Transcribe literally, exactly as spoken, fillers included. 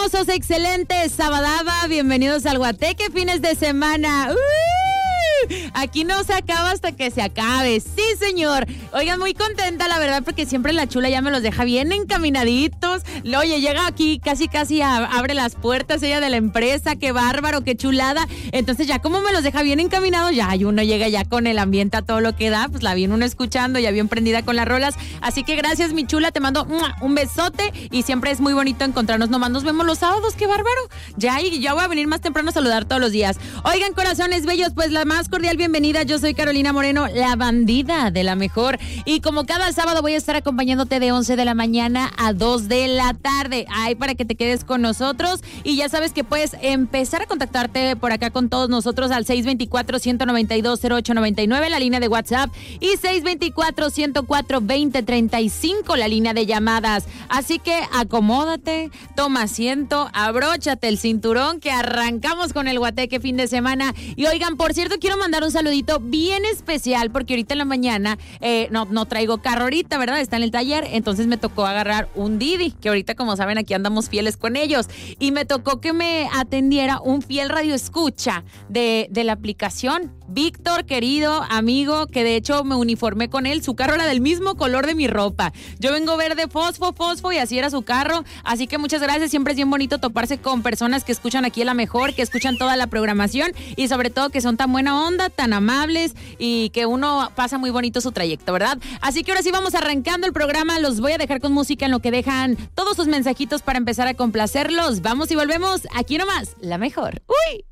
hermosos, excelentes, sabadaba, bienvenidos al Guateque, fines de semana. ¡Uh! Aquí no se acaba hasta que se acabe, sí señor. Oigan, muy contenta la verdad porque siempre la chula ya me los deja bien encaminaditos. Oye, llega aquí casi casi a, abre las puertas ella de la empresa, qué bárbaro, qué chulada. Entonces ya como me los deja bien encaminados, ya y uno llega ya con el ambiente a todo lo que da, pues la viene uno escuchando, ya bien prendida con las rolas. Así que gracias mi chula, te mando un besote y siempre es muy bonito encontrarnos, nomás nos vemos los sábados, qué bárbaro. Ya y ya voy a venir más temprano a saludar todos los días. Oigan, corazones bellos, pues la más cordial bienvenida, yo soy Carolina Moreno, la bandida de la mejor, y como cada sábado voy a estar acompañándote de once de la mañana a dos de la tarde, ay, para que te quedes con nosotros, y ya sabes que puedes empezar a contactarte por acá con todos nosotros al seis dos cuatro, uno nueve dos, cero ocho nueve nueve, la línea de WhatsApp, y seis dos cuatro, uno cuatro, dos cero tres cinco, la línea de llamadas, así que acomódate, toma asiento, abróchate el cinturón, que arrancamos con el Guateque fin de semana. Y oigan, por cierto, quiero mandar un saludito bien especial porque ahorita en la mañana eh, no, no traigo carro ahorita, ¿verdad? Está en el taller, entonces me tocó agarrar un Didi, que ahorita como saben aquí andamos fieles con ellos, y me tocó que me atendiera un fiel radioescucha de, de la aplicación, Víctor, querido amigo, que de hecho me uniformé con él, su carro era del mismo color de mi ropa, yo vengo verde fosfo, fosfo y así era su carro, así que muchas gracias, siempre es bien bonito toparse con personas que escuchan aquí a la mejor, que escuchan toda la programación y sobre todo que son tan buena onda, tan amables y que uno pasa muy bonito su trayecto, ¿verdad? Así que ahora sí vamos arrancando el programa, los voy a dejar con música en lo que dejan todos sus mensajitos para empezar a complacerlos. Vamos y volvemos aquí nomás, la mejor. ¡Uy!